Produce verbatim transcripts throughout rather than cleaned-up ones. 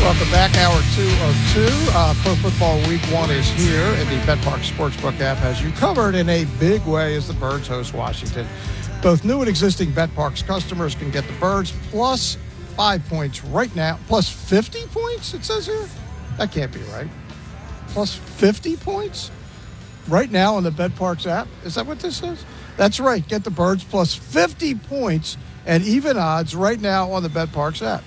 Welcome back. Hour two of two. Uh, Pro Football Week one is here, and the BetParx Sportsbook app has you covered in a big way as the Birds host Washington. Both new and existing BetParx customers can get the Birds plus five points right now. Plus fifty points, it says here? That can't be right. Plus fifty points right now on the BetParx app? Is that what this says? That's right. Get the Birds plus fifty points at even odds right now on the BetParx app.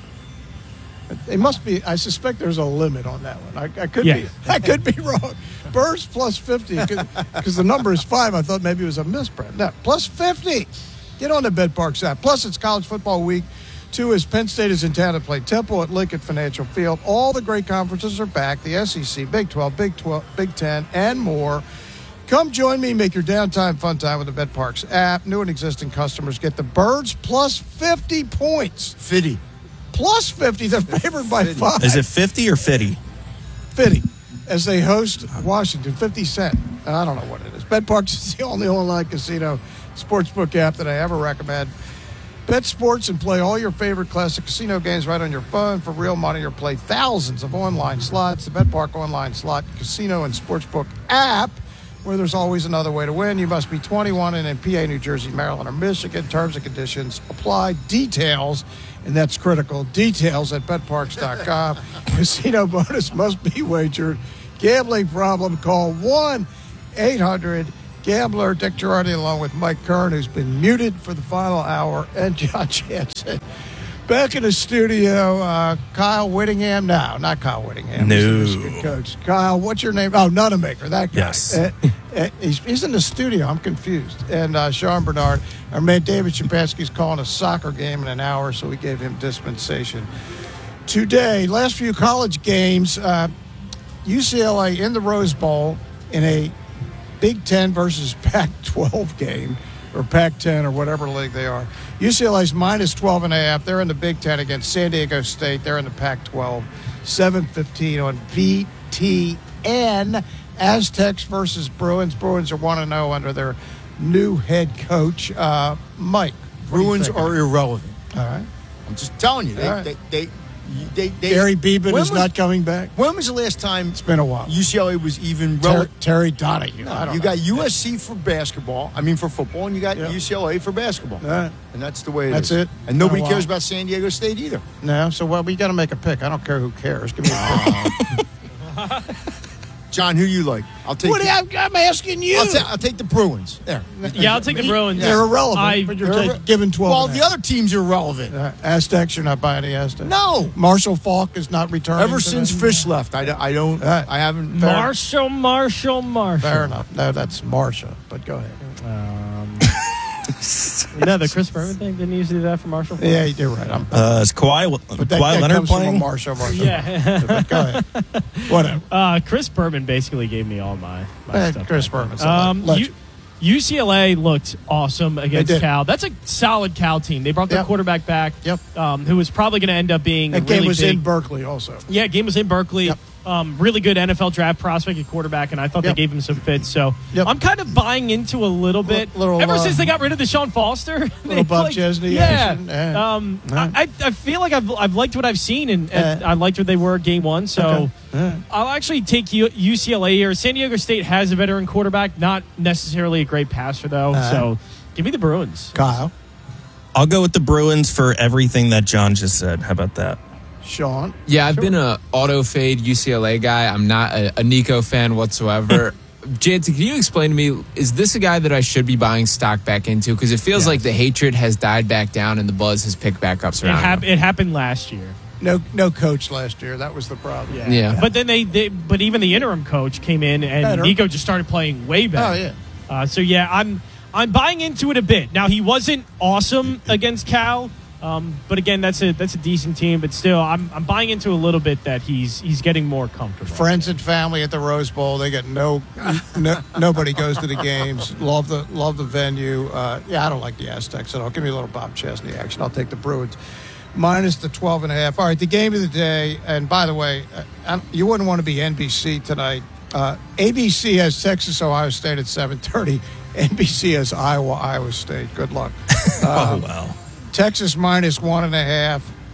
It must be. I suspect there's a limit on that one. I, I could yeah. be. I could be wrong. Birds plus fifty because the number is five. I thought maybe it was a misprint. No, plus fifty. Get on the BetParx app. Plus, it's College Football Week. Two is Penn State is in town to play Temple at Lincoln Financial Field. All the great conferences are back. The S E C, Big twelve, Big twelve, Big ten, and more. Come join me. Make your downtime fun time with the BetParx app. New and existing customers get the Birds plus fifty points. fifty. Plus fifty. They're favored by five. Is it fifty or fifty? fifty. As they host Washington. fifty cent. I don't know what it is. BetParx is the only online casino sportsbook app that I ever recommend. Bet sports and play all your favorite classic casino games right on your phone for real money or play thousands of online slots. The BetParx online slot casino and sportsbook app, where there's always another way to win. You must be twenty-one and in P A, New Jersey, Maryland, or Michigan. Terms and conditions apply. Details, and that's critical, details at bet parx dot com. Casino bonus must be wagered. Gambling problem, call one eight hundred gambler. Dick Girardi along with Mike Kern, who's been muted for the final hour, and John Jansen. Back in the studio, uh, Kyle Whittingham. No, not Kyle Whittingham. No. He's a Michigan coach. Kyle, what's your name? Oh, Nunamaker, that guy. Yes. Uh, uh, he's, he's in the studio. I'm confused. And uh, Sean Bernard, our man David Shapansky's calling a soccer game in an hour, so we gave him dispensation. Today, last few college games, uh, U C L A in the Rose Bowl in a Big Ten versus Pac twelve game, or Pac ten or whatever league they are. U C L A's minus twelve and a half. They're in the Big Ten against San Diego State. They're in the Pac twelve. seven fifteen on V T N. Aztecs versus Bruins. Bruins are one and oh under their new head coach, uh, Mike. Bruins are irrelevant. All right. I'm just telling you. They, All right. they, they, they, they, Gary Beeman is was, not coming back. When was the last time It's been a while. U C L A was even Ter- relevant? Terry Donahue. No, I don't you know. got U S C for basketball. I mean, for football, and you got Yeah. U C L A for basketball. All right. And that's the way it That's is. it. And nobody Oh, wow. cares about San Diego State either. No, so well, we got to make a pick. I don't care who cares. Give me a pick. John, who you like? I'll take. What the, I'm, I'm asking you. I'll, ta- I'll take the Bruins. There. Yeah, I'll take the Bruins. They're irrelevant, I- but you're They're taking- irre- giving twelve. Well, and a the half. other teams are irrelevant. Uh, Aztecs, you're not buying the Aztecs. No. Marshall Falk is not returning. Ever today? since Fish left, I, don't- I don't. Uh, I haven't. Fair- Marshall, Marshall, Marshall. Fair enough. No, that's Marsha. But go ahead. Um, you know the Chris Berman thing? Didn't he used to do that for Marshall? Yeah, you're right. I'm, Uh, is Kawhi, but that, Kawhi that Leonard comes playing? from a Marsha. Marsha. Yeah. But go ahead. Whatever. Uh, Chris Berman basically gave me all my, my Eh, stuff. Chris back. Berman's a Um, legend. U- UCLA looked awesome against did. Cal. That's a solid Cal team. They brought their Yep. quarterback back, Yep. um, who was probably going to end up being That a game really was big, in Berkeley also. Yeah, game was in Berkeley. Yep. Um, really good N F L draft prospect at quarterback, and I thought Yep. they gave him some fits. So Yep. I'm kind of buying into a little bit. Little, Ever uh, since they got rid of the Sean Foster, Little Bob Chesney Yeah. action. Yeah. Um, Yeah. I, I feel like I've, I've liked what I've seen, and, and Yeah. I liked what they were game one. So Okay. Yeah. I'll actually take U- UCLA here. San Diego State has a veteran quarterback, not necessarily a great passer, though. Uh-huh. So give me the Bruins. Kyle, I'll go with the Bruins for everything that John just said. How about that? Sean. Yeah, I've Sure. been a auto fade U C L A guy. I'm not a, a Nico fan whatsoever. Jansen, can you explain to me, is this a guy that I should be buying stock back into? Because it feels Yes. like the hatred has died back down and the buzz has picked back up It, surrounding hap- him. it happened last year. No, no coach last year. That was the problem. Yeah. Yeah. But then they, they, but even the interim coach came in, and Better. Nico just started playing way better. Oh yeah. Uh, so yeah, I'm I'm buying into it a bit. Now he wasn't awesome against Cal, um, but again, that's a that's a decent team. But still, I'm I'm buying into a little bit that he's he's getting more comfortable. Friends and family at the Rose Bowl. They get no, no nobody goes to the games. Love the love the venue. Uh, yeah, I don't like the Aztecs at all. Give me a little Bob Chesney action. I'll take the Bruins. Minus the twelve and a half. All right, the game of the day. And by the way, uh, you wouldn't want to be N B C tonight. Uh, A B C has Texas, Ohio State at seven thirty. N B C has Iowa, Iowa State. Good luck. Uh, oh, wow. Texas minus one and a half.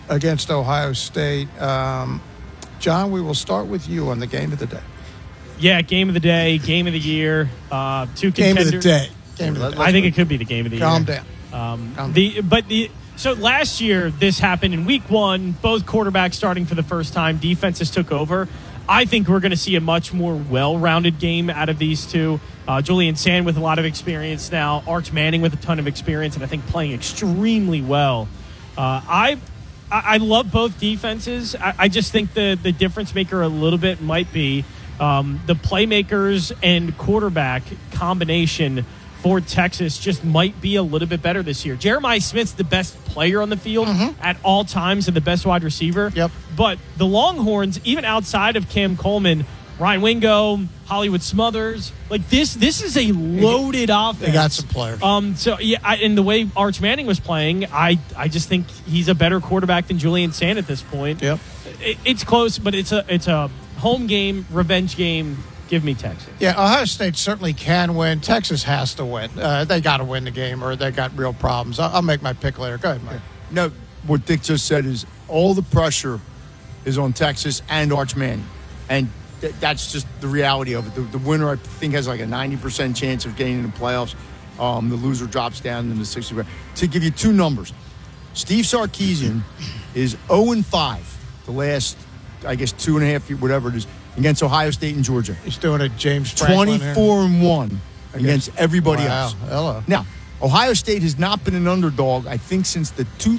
against Ohio State. Um, John, we will start with you on the game of the day. Yeah, game of the day, game of the year. Uh, two Game contenders. of the day. Game of the day. I think it could be the game of the Calm year. down. Um, Calm the but the so last year this happened in week one. Both quarterbacks starting for the first time. Defenses took over. I think we're going to see a much more well-rounded game out of these two. Uh, Julian Sand with a lot of experience now. Arch Manning with a ton of experience, and I think playing extremely well. Uh, I, I I love both defenses. I, I just think the the difference maker a little bit might be um, the playmakers and quarterback combination for Texas just might be a little bit better this year. Jeremiah Smith's the best player on the field Mm-hmm. at all times and the best wide receiver. Yep. But the Longhorns, even outside of Cam Coleman, Ryan Wingo, Hollywood Smothers, like this this is a loaded offense. They got some players. Um, so yeah, I, and the way Arch Manning was playing, I I just think he's a better quarterback than Julian Sand at this point. Yep. It, it's close, but it's a it's a home game, revenge game. Give me Texas. Yeah, Ohio State certainly can win. Texas has to win. Uh, they got to win the game, or they got real problems. I'll, I'll make my pick later. Go ahead, Mike. No, what Dick just said is all the pressure is on Texas and Arch Manning. And th- that's just the reality of it. The, the winner, I think, has like a ninety percent chance of getting in the playoffs. Um, the loser drops down in the sixty. To give you two numbers, Steve Sarkisian is oh and five the last, I guess, two and a half years, whatever it is, against Ohio State and Georgia. He's doing a James Franklin here. twenty-four and one against everybody Wow. else. Hello. Now, Ohio State has not been an underdog, I think, since the two